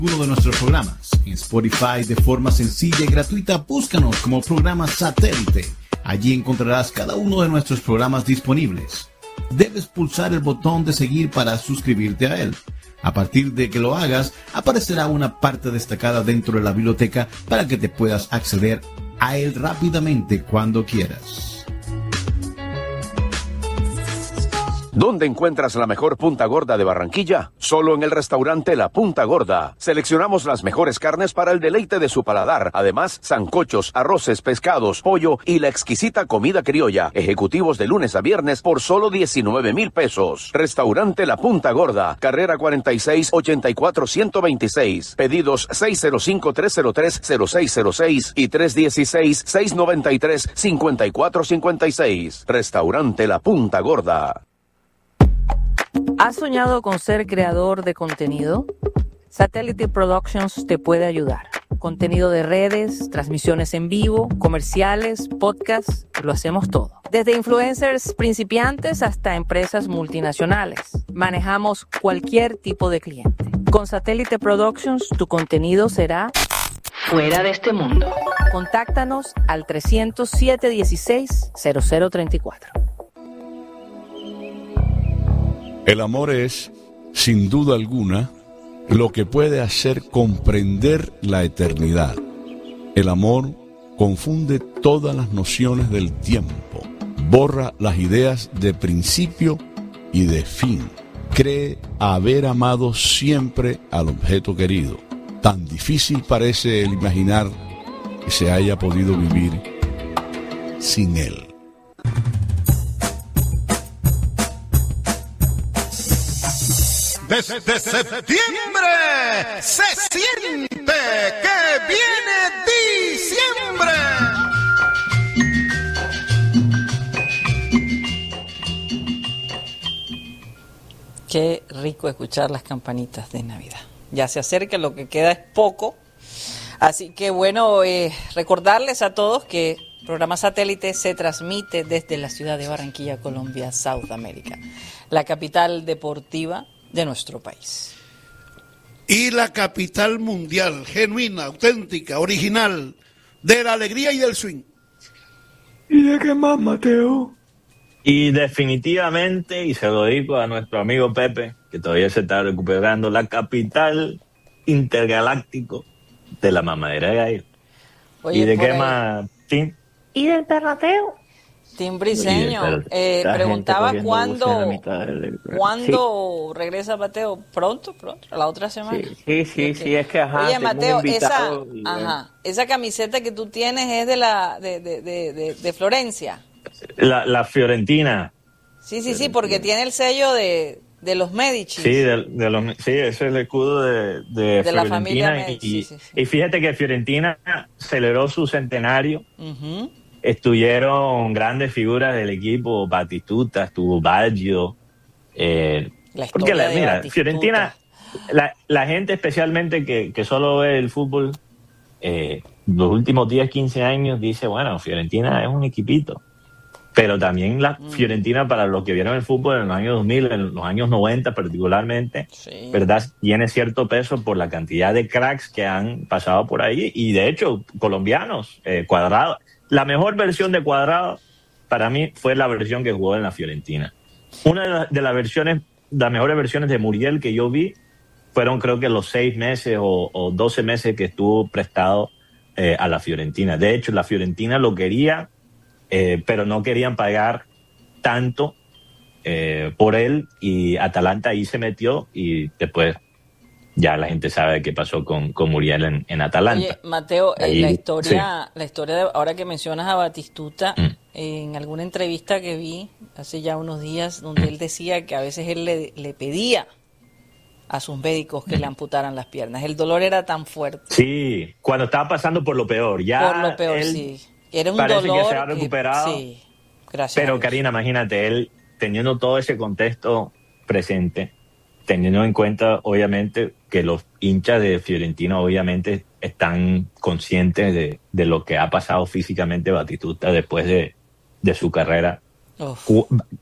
uno de nuestros programas. En Spotify, de forma sencilla y gratuita, búscanos como Programa Satélite. Allí encontrarás cada uno de nuestros programas disponibles. Debes pulsar el botón de seguir para suscribirte a él. A partir de que lo hagas, aparecerá una parte destacada dentro de la biblioteca para que te puedas acceder a él rápidamente cuando quieras. ¿Dónde encuentras la mejor punta gorda de Barranquilla? Solo en el restaurante La Punta Gorda. Seleccionamos las mejores carnes para el deleite de su paladar. Además, sancochos, arroces, pescados, pollo y la exquisita comida criolla. Ejecutivos de lunes a viernes por solo 19,000 pesos. Restaurante La Punta Gorda. Carrera 46 84 126. Pedidos 605-303-0606 y 316-693-5456. Restaurante La Punta Gorda. ¿Has soñado con ser creador de contenido? Satellite Productions te puede ayudar. Contenido de redes, transmisiones en vivo, comerciales, podcasts, lo hacemos todo. Desde influencers principiantes hasta empresas multinacionales. Manejamos cualquier tipo de cliente. Con Satellite Productions, tu contenido será fuera de este mundo. Contáctanos al 300-716-0034. El amor es, sin duda alguna, lo que puede hacer comprender la eternidad. El amor confunde todas las nociones del tiempo, borra las ideas de principio y de fin. Cree haber amado siempre al objeto querido. Tan difícil parece el imaginar que se haya podido vivir sin él. Desde septiembre se siente que viene diciembre. Qué rico escuchar las campanitas de Navidad. Ya se acerca, lo que queda es poco. Así que bueno, recordarles a todos que el programa Satélite se transmite desde la ciudad de Barranquilla, Colombia, South America, la capital deportiva de nuestro país. Y la capital mundial, genuina, auténtica, original, de la alegría y del swing. ¿Y de qué más, Mateo? Y definitivamente, y se lo digo a nuestro amigo Pepe, que todavía se está recuperando, la capital intergaláctico de la mamadera de gallo. Oye, ¿y de qué ahí más, Tim? ¿Y del perrateo? Tim Briseño preguntaba cuándo regresa Mateo. ¿Pronto? ¿La otra semana? Sí, es que Oye, Mateo, esa camiseta que tú tienes es de Florencia. La Fiorentina. Sí, porque tiene el sello de los Medici. Sí, ese es el escudo de Fiorentina. La familia Medici. Y fíjate que Fiorentina celebró su centenario. Uh-huh. Estuvieron grandes figuras del equipo, Batistuta, estuvo Baggio. Porque mira, Fiorentina, la gente especialmente que solo ve el fútbol, los últimos 10, 15 años dice, bueno, Fiorentina es un equipito. Pero también la Fiorentina, para los que vieron el fútbol en los años 2000, en los años 90 particularmente, sí, ¿verdad? Tiene cierto peso por la cantidad de cracks que han pasado por ahí. Y de hecho, colombianos, Cuadrado. La mejor versión de Cuadrado, para mí, fue la versión que jugó en la Fiorentina. Una de las mejores versiones de Muriel que yo vi, fueron creo que los 6 meses o 12 meses que estuvo prestado a la Fiorentina. De hecho, la Fiorentina lo quería, pero no querían pagar tanto por él, y Atalanta ahí se metió, y después ya la gente sabe qué pasó con Muriel en Atalanta. Oye, Mateo, ahí, la historia sí. De ahora que mencionas a Batistuta, en alguna entrevista que vi hace ya unos días, donde él decía que a veces él le pedía a sus médicos que le amputaran las piernas. El dolor era tan fuerte. Sí, cuando estaba pasando por lo peor. Ya por lo peor, él, sí. Era un parece dolor que se ha recuperado. Sí, gracias. Pero Karina, imagínate, él teniendo todo ese contexto presente, teniendo en cuenta, obviamente, que los hinchas de Fiorentina, obviamente, están conscientes de lo que ha pasado físicamente Batistuta después de su carrera.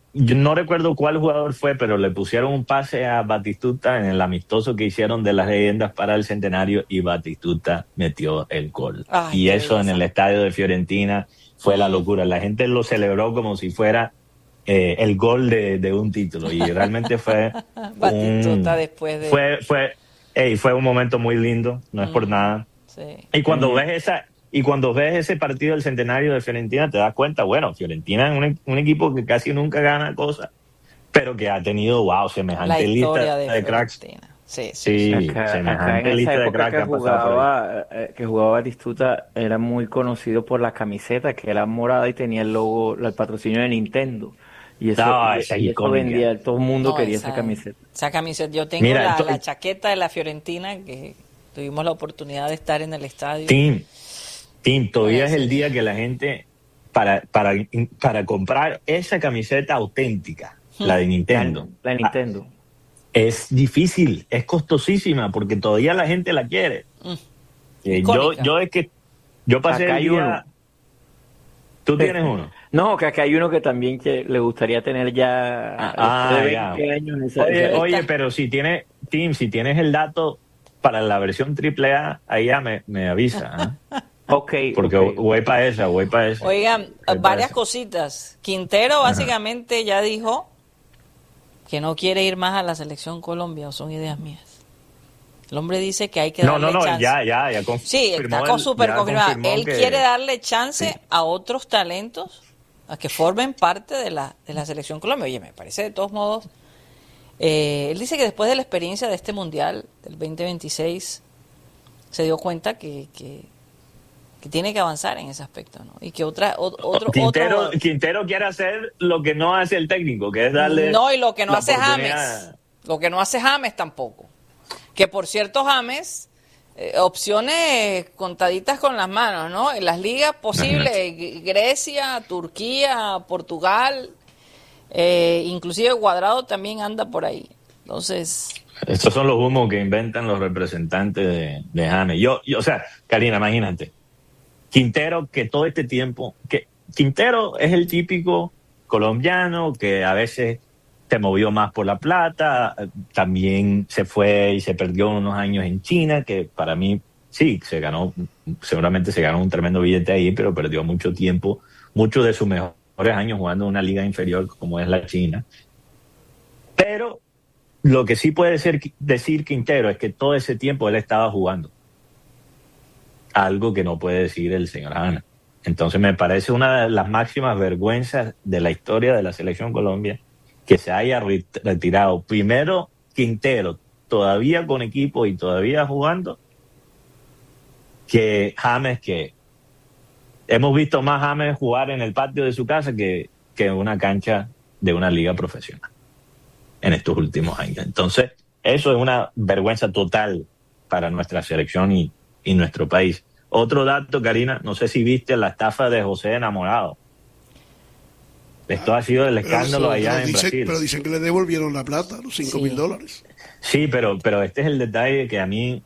yo no recuerdo cuál jugador fue, pero le pusieron un pase a Batistuta en el amistoso que hicieron de las leyendas para el centenario y Batistuta metió el gol. Ay, y eso en el estadio de Fiorentina fue la locura. La gente lo celebró como si fuera el gol de un título y realmente fue Batistuta después de... fue un momento muy lindo, no es por nada. Sí. Y cuando ves ese partido del centenario de Fiorentina, te das cuenta, bueno, Fiorentina es un equipo que casi nunca gana cosas, pero que ha tenido, semejante lista de cracks. Sí. Acá en esa época que jugaba Batistuta era muy conocido por la camiseta, que era morada y tenía el logo, el patrocinio de Nintendo. Y eso vendía, todo el mundo quería esa camiseta. Esa camiseta, yo tengo la chaqueta de la Fiorentina, que tuvimos la oportunidad de estar en el estadio. Tim, todavía es el día que la gente, para comprar esa camiseta auténtica, la de Nintendo. La de Nintendo. Es difícil, es costosísima, porque todavía la gente la quiere. Yo pasé acá el día... ¿Tú tienes uno? No, que acá hay uno que también que le gustaría tener ya... 20 años Oye, pero si tienes el dato para la versión AAA, ahí ya me avisa. Porque voy para esa. Oigan, varias cositas. Quintero básicamente ya dijo que no quiere ir más a la selección Colombia, o son ideas mías. El hombre dice que hay que darle chance. Ya sí, está súper confirmado. Él quiere darle chance a otros talentos a que formen parte de la selección Colombia. Oye, me parece de todos modos. Él dice que después de la experiencia de este Mundial del 2026 se dio cuenta que tiene que avanzar en ese aspecto, ¿no? Y que Quintero quiere hacer lo que no hace el técnico, que es darle... No, y lo que no hace James. Lo que no hace James tampoco. Que por cierto, James, opciones contaditas con las manos, ¿no? En las ligas posibles, Grecia, Turquía, Portugal, inclusive Cuadrado también anda por ahí. Entonces... Estos son los humos que inventan los representantes de James. O sea, Karina, imagínate. Quintero, que todo este tiempo... Quintero es el típico colombiano que a veces se movió más por la plata, también se fue y se perdió unos años en China, que para mí sí, seguramente se ganó un tremendo billete ahí, pero perdió mucho tiempo, muchos de sus mejores años jugando en una liga inferior como es la China. Pero lo que sí puede decir Quintero es que todo ese tiempo él estaba jugando. Algo que no puede decir el señor Hanna. Entonces me parece una de las máximas vergüenzas de la historia de la Selección Colombia que se haya retirado primero Quintero, todavía con equipo y todavía jugando, que James, que hemos visto más James jugar en el patio de su casa que en una cancha de una liga profesional en estos últimos años. Entonces, eso es una vergüenza total para nuestra selección y nuestro país. Otro dato, Karina, no sé si viste la estafa de José Enamorado. Esto ha sido el escándalo allá en Brasil. Pero dicen que le devolvieron la plata, los $5,000. Sí, pero este es el detalle que a mí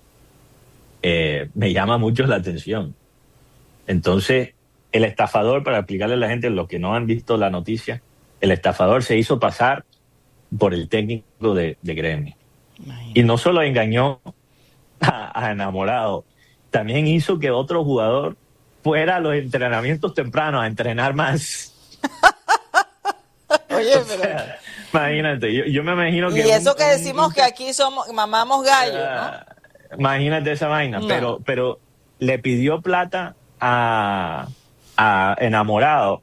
me llama mucho la atención. Entonces, el estafador, para explicarle a la gente, los que no han visto la noticia, el estafador se hizo pasar por el técnico de Gremio. Y no solo engañó a Enamorado, también hizo que otro jugador fuera a los entrenamientos tempranos a entrenar más. Oye, pero... imagínate, yo me imagino que... Y eso que decimos que aquí mamamos gallo, ¿no? Imagínate esa vaina, no. pero le pidió plata a Enamorado.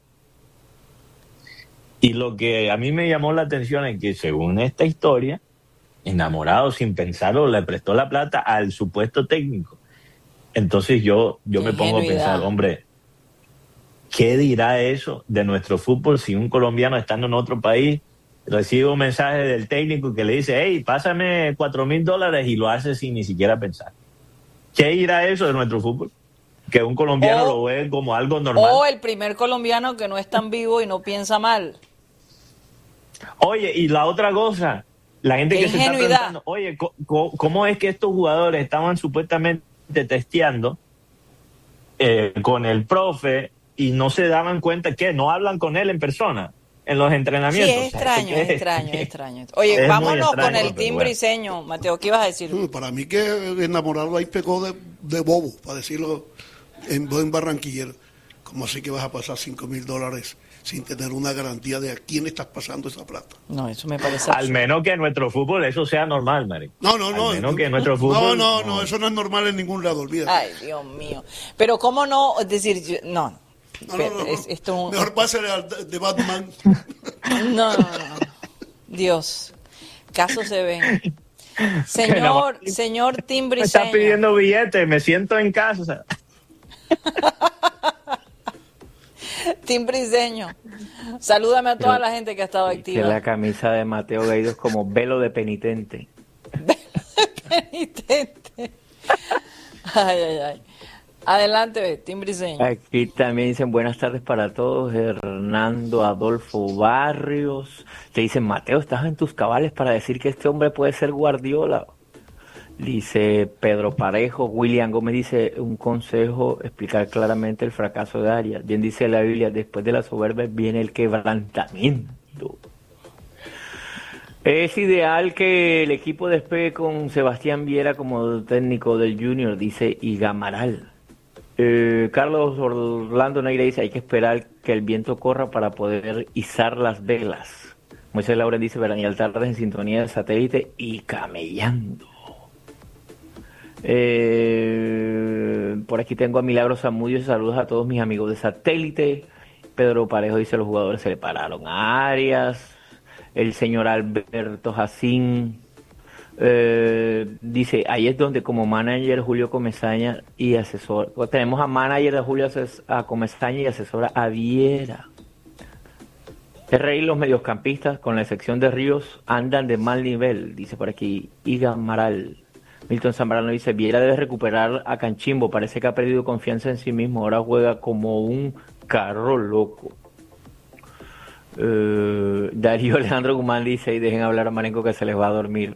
Y lo que a mí me llamó la atención es que, según esta historia, Enamorado, sin pensarlo, le prestó la plata al supuesto técnico. Entonces yo me pongo a pensar, hombre, ¿qué dirá eso de nuestro fútbol si un colombiano estando en otro país recibe un mensaje del técnico que le dice, hey, pásame $4,000 y lo hace sin ni siquiera pensar? ¿Qué dirá eso de nuestro fútbol? Que un colombiano lo ve como algo normal. O el primer colombiano que no es tan vivo y no piensa mal. Oye, y la otra cosa, la gente que se está preguntando, oye, ¿cómo es que estos jugadores estaban supuestamente testeando con el profe y no se daban cuenta que no hablan con él en persona? en los entrenamientos. Sí, es extraño. Oye, vámonos con el team briseño. Mateo, ¿qué ibas a decir? Para mí que enamorarlo ahí pecó de bobo, para decirlo en buen barranquillero. ¿Cómo así que vas a pasar $5,000 sin tener una garantía de a quién estás pasando esa plata? No, eso me parece Al menos que en nuestro fútbol eso sea normal, Mari. No. Al menos que en nuestro fútbol... No, eso no es normal en ningún lado, olvídate. Ay, Dios mío. Pero ¿cómo no? Es decir, no. No. Mejor pásale al de Batman. No. Dios. Casos se ven. Señor Tim Briseño. Me está pidiendo billetes, me siento en casa. O sea. Tim Briseño, salúdame a toda la gente que ha estado activa. Que la camisa de Mateo Guaido es como velo de penitente. Penitente. Ay. Adelante, Tim Briseño. Aquí también dicen buenas tardes para todos. Hernando Adolfo Barrios. Te dicen, Mateo, estás en tus cabales para decir que este hombre puede ser Guardiola. Dice Pedro Parejo. William Gómez dice, un consejo, explicar claramente el fracaso de Arias. Bien dice la Biblia, después de la soberbia viene el quebrantamiento. Es ideal que el equipo despegue con Sebastián Viera como técnico del Junior, dice Igamaral. Carlos Orlando Neira dice, hay que esperar que el viento corra para poder izar las velas. Moisés Lauren dice, Veranial tarde en sintonía de satélite y camellando. Por aquí tengo a Milagro Zamudio, saludos a todos mis amigos de satélite. Pedro Parejo dice, los jugadores se le pararon a Arias. El señor Alberto Jacín dice, ahí es donde como manager Julio Comesaña y asesor, tenemos a manager de Julio a Comesaña y asesora a Viera. El rey y los mediocampistas, con la excepción de Ríos, andan de mal nivel, dice por aquí Iga Maral. Milton Zambrano dice, Viera debe recuperar a Canchimbo, parece que ha perdido confianza en sí mismo, ahora juega como un carro loco. Darío Alejandro Guzmán dice, y dejen hablar a Marenco que se les va a dormir.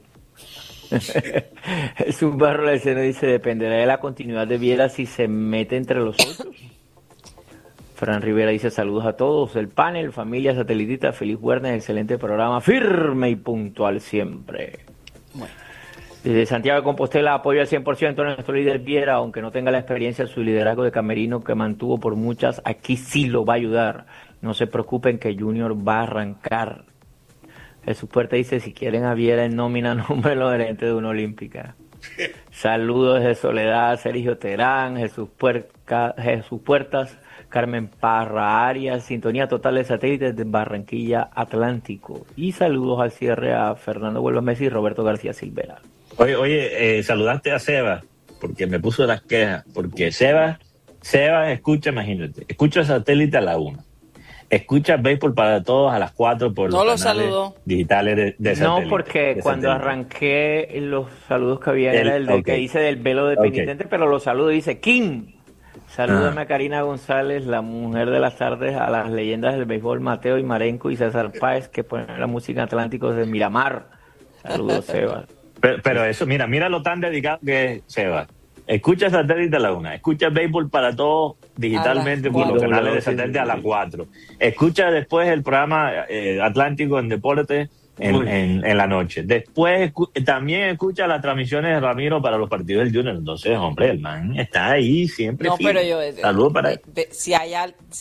Jesús Barro la escena dice, dependerá de la continuidad de Viera si se mete entre los otros. Fran Rivera dice, saludos a todos, el panel, familia satelitita, feliz viernes, excelente programa, firme y puntual siempre. Bueno. Desde Santiago de Compostela apoyo al 100% a nuestro líder Viera, aunque no tenga la experiencia, su liderazgo de camerino que mantuvo por muchas, aquí sí lo va a ayudar. No se preocupen que Junior va a arrancar. Jesús Puerta dice, si quieren a Viera en nómina, nombre los gerentes de una olímpica. Saludos desde Soledad, Sergio Terán, Jesús Puertas, Carmen Parra Arias, sintonía total de satélites de Barranquilla Atlántico. Y saludos al cierre a Fernando Huelva Messi y Roberto García Silvera. Oye, saludaste a Sebas, porque me puso las quejas, porque Sebas escucha, imagínate, escucha satélite a la 1. Escucha Béisbol para Todos a las 4 por los canales digitales de satélite. No, porque cuando arranqué los saludos que había era el que dice del velo de penitente, pero los saludos dice King. Salúdame a Karina González, la mujer de las tardes, a las leyendas del béisbol Mateo y Marenco y César Páez, que ponen la música Atlántico de Miramar. Saludos, Sebas. Pero eso, mira lo tan dedicado que es Sebas. Escucha satélite a la 1, escucha Béisbol para Todos digitalmente por los canales de satélite a las 4. Escucha después el programa Atlántico en Deporte en la noche. Después también escucha las transmisiones de Ramiro para los partidos del Junior. Entonces, hombre, el man está ahí siempre. No, firme. pero yo... Saludos para él. Si hay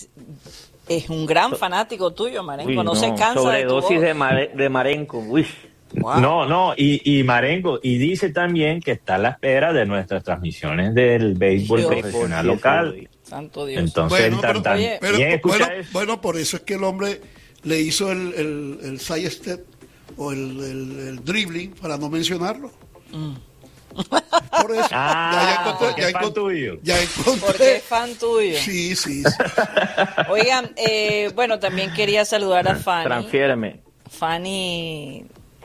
es un gran fanático tuyo, Marenco. No se cansa sobredosis de tu voz. de Marenco. Uy. Wow. No, y Marenco, y dice también que está a la espera de nuestras transmisiones del béisbol profesional local. Santo Dios. Entonces, bueno, por eso es que el hombre le hizo el side step o el dribbling, para no mencionarlo. Por eso. Porque es fan tuyo. Porque es fan tuyo. Sí. Oigan, bueno, también quería saludar a Fanny. Transfiéreme. Fanny...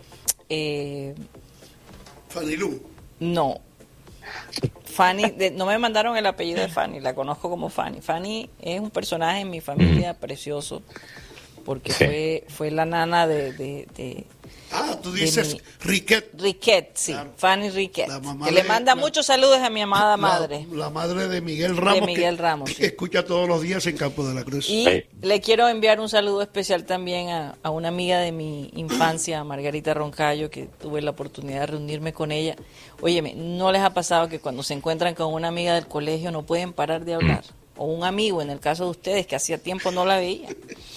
Fanny Lu. No. Fanny, no me mandaron el apellido de Fanny, la conozco como Fanny. Fanny es un personaje en mi familia precioso, porque fue la nana de Tú dices Riquet. Riquet, sí, claro. Fanny Riquet, que le manda muchos saludos a mi amada madre. La madre de Miguel Ramos, que escucha todos los días en Campo de la Cruz. Y le quiero enviar un saludo especial también a una amiga de mi infancia, Margarita Roncayo, que tuve la oportunidad de reunirme con ella. Óyeme, ¿no les ha pasado que cuando se encuentran con una amiga del colegio no pueden parar de hablar? O un amigo, en el caso de ustedes, que hacía tiempo no la veía.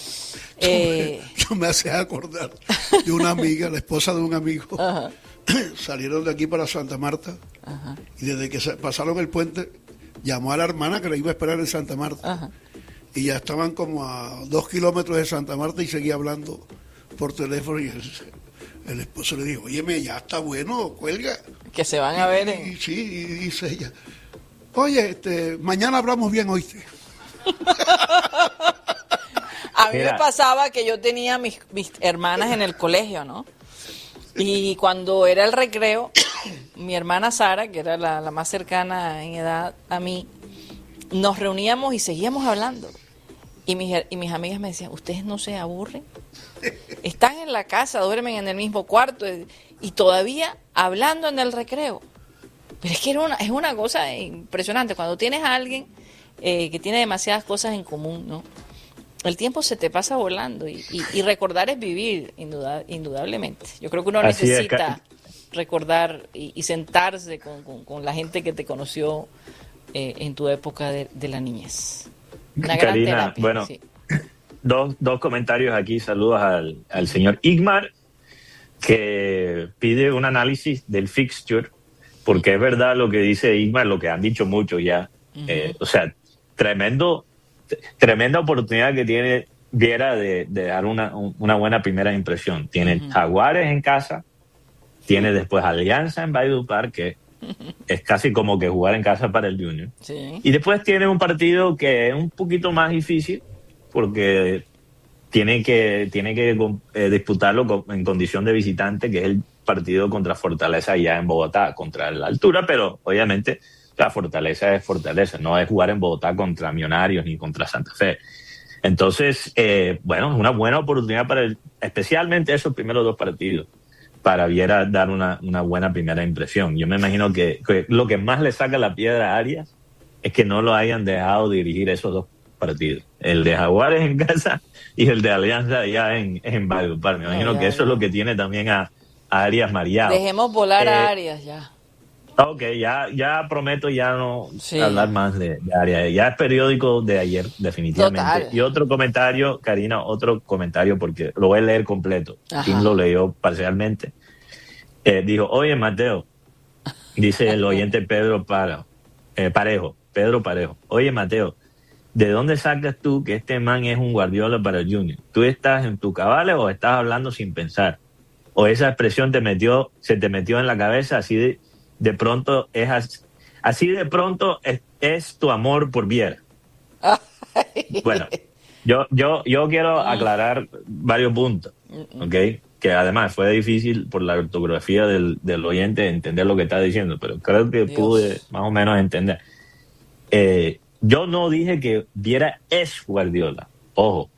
Yo me hacía acordar de una amiga, la esposa de un amigo. Ajá. Salieron de aquí para Santa Marta. Ajá. Y desde que pasaron el puente llamó a la hermana que la iba a esperar en Santa Marta. Ajá. Y ya estaban como a 2 kilómetros de Santa Marta y seguía hablando por teléfono. Y el esposo le dijo, óyeme, ya está bueno, cuelga. Que se van a ver Sí, y dice ella, oye, mañana hablamos bien, ¿oíste? A mí me pasaba que yo tenía mis hermanas en el colegio, ¿no? Y cuando era el recreo, mi hermana Sara, que era la más cercana en edad a mí, nos reuníamos y seguíamos hablando. Y mis amigas me decían, ¿ustedes no se aburren? Están en la casa, duermen en el mismo cuarto y todavía hablando en el recreo. Pero es que es una cosa impresionante. Cuando tienes a alguien que tiene demasiadas cosas en común, ¿no? El tiempo se te pasa volando y recordar es vivir, indudablemente. Yo creo que uno necesita recordar y sentarse con la gente que te conoció en tu época de la niñez. Una gran Karina, terapia, bueno, sí. dos comentarios aquí. Saludos al señor Igmar, que pide un análisis del fixture, porque es verdad lo que dice Igmar, lo que han dicho muchos ya. O sea, tremenda oportunidad que tiene Viera de dar una buena primera impresión. Tiene Jaguares en casa, tiene después Alianza en Valledupar, que es casi como que jugar en casa para el Junior. Sí. Y después tiene un partido que es un poquito más difícil, porque tiene que disputarlo en condición de visitante, que es el partido contra Fortaleza allá en Bogotá, contra la altura, pero obviamente la Fortaleza es Fortaleza, no es jugar en Bogotá contra Millonarios ni contra Santa Fe. Entonces, bueno, es una buena oportunidad especialmente esos primeros 2 partidos, para Viera dar una buena primera impresión. Yo me imagino que lo que más le saca la piedra a Arias es que no lo hayan dejado dirigir esos 2 partidos. El de Jaguares en casa y el de Alianza allá en Valledupar. Me imagino que eso es lo que tiene también a Arias mareado. Dejemos volar a Arias ya. Ok, ya prometo ya no hablar más de Arias. Ya es periódico de ayer, definitivamente. Total. Y otro comentario, Karina, porque lo voy a leer completo. Tim lo leyó parcialmente. Dijo, oye, Mateo, dice el oyente Pedro Parejo. Oye, Mateo, ¿de dónde sacas tú que este man es un Guardiola para el Junior? ¿Tú estás en tu cabales o estás hablando sin pensar? ¿O esa expresión se te metió en la cabeza así de pronto así de pronto es tu amor por Viera? Bueno, yo quiero aclarar varios puntos, ¿ok? Que además fue difícil por la ortografía del oyente entender lo que está diciendo, pero creo que pude más o menos entender. Yo no dije que Viera es Guardiola, ojo.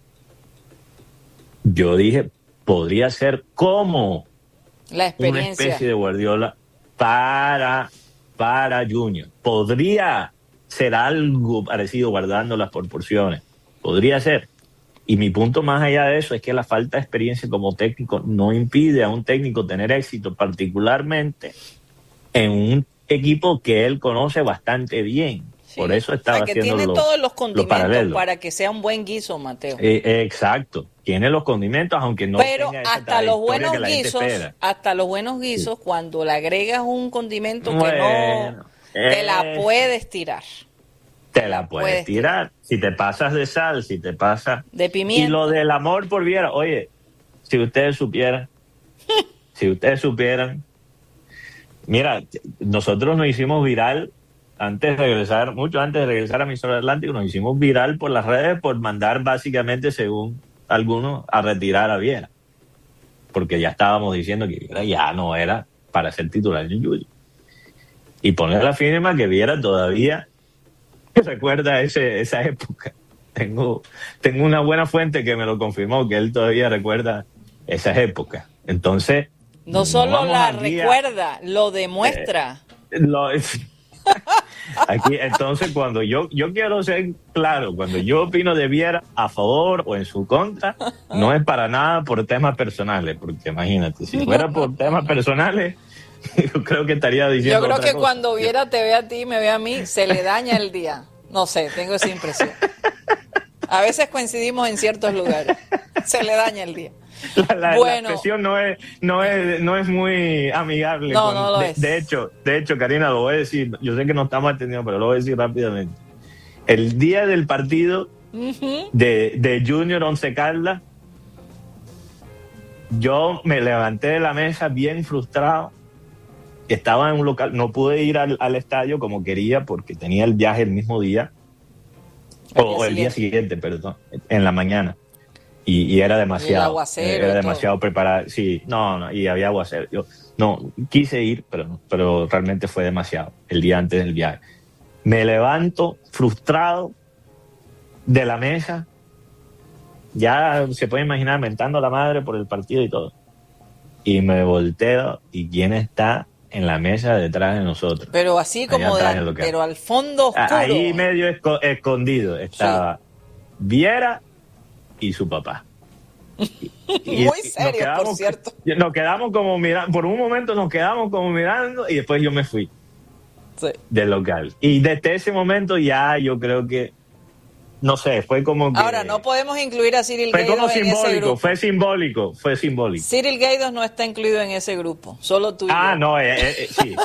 Yo dije, podría ser como la experiencia, una especie de Guardiola para Junior. Podría ser algo parecido, guardando las proporciones. Podría ser. Y mi punto más allá de eso es que la falta de experiencia como técnico no impide a un técnico tener éxito, particularmente en un equipo que él conoce bastante bien. Sí. Por eso estaba haciendo tiene todos los condimentos para que sea un buen guiso, Mateo. Exacto. Tiene los condimentos, aunque no pero tenga esa hasta los buenos guisos, cuando le agregas un condimento que no te la puedes tirar. Te la puedes tirar. Si te pasas de sal, si te pasas de pimienta. Y lo del amor por Viera, oye, si ustedes supieran, mira, nosotros nos hicimos viral mucho antes de regresar a Emisora Atlántico, nos hicimos viral por las redes por mandar básicamente, según algunos, a retirar a Viera, porque ya estábamos diciendo que Viera ya no era para ser titular en Junior, y poner la firma que Viera todavía recuerda esa época. Tengo una buena fuente que me lo confirmó, que él todavía recuerda esas épocas. Entonces... No solo la recuerda, lo demuestra. Aquí, entonces, cuando yo quiero ser claro, cuando yo opino de Viera a favor o en su contra, no es para nada por temas personales, porque imagínate, si fuera por temas personales, yo creo que estaría diciendo Yo creo otra que cosa. Cuando Viera te ve a ti, me ve a mí, se le daña el día. No sé, tengo esa impresión. A veces coincidimos en ciertos lugares. Se le daña el día. La expresión no es muy amigable. No lo es. De hecho, Karina, lo voy a decir. Yo sé que no estamos atendiendo, pero lo voy a decir rápidamente. El día del partido de Junior Once Caldas, yo me levanté de la mesa bien frustrado. Estaba en un local, no pude ir al estadio como quería porque tenía el viaje el mismo día. O el día siguiente, perdón, en la mañana. Y era demasiado. El aguacero. Era demasiado preparado. Sí, y había aguacero. Yo quise ir, pero realmente fue demasiado el día antes del viaje. Me levanto frustrado de la mesa. Ya se puede imaginar mentando a la madre por el partido y todo. Y me volteo y ¿quién está en la mesa detrás de nosotros? Pero así como pero al fondo oscuro. Ahí medio escondido estaba Viera y su papá. Muy serio, por cierto. Nos quedamos como mirando, por un momento nos quedamos como mirando y después yo me fui del local. Y desde ese momento ya yo creo que, no sé, fue como que... Ahora, no podemos incluir a Cyril Gaydos en ese grupo. Fue simbólico. Cyril Gaydos no está incluido en ese grupo, solo tú y yo. No, sí.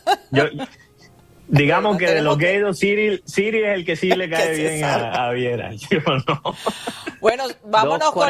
Digamos que de los Gaydos, Cyril es el que sí le cae bien a Viera. Yo no. Bueno, vámonos con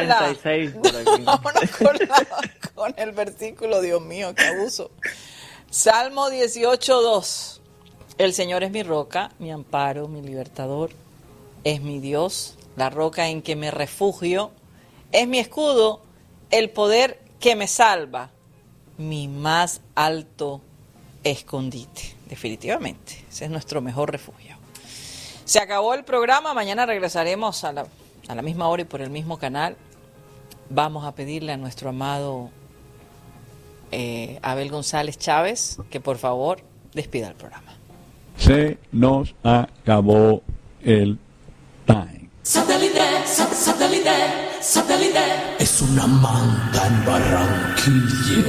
el versículo, Dios mío, qué abuso. Salmo 18:2. El Señor es mi roca, mi amparo, mi libertador. Es mi Dios, la roca en que me refugio. Es mi escudo, el poder que me salva. Mi más alto escondite. Definitivamente, ese es nuestro mejor refugio. Se acabó el programa, mañana regresaremos a la misma hora y por el mismo canal. Vamos a pedirle a nuestro amado Abel González Chávez que por favor despida el programa. Se nos acabó el time. Satélite es una manta en Barranquilla.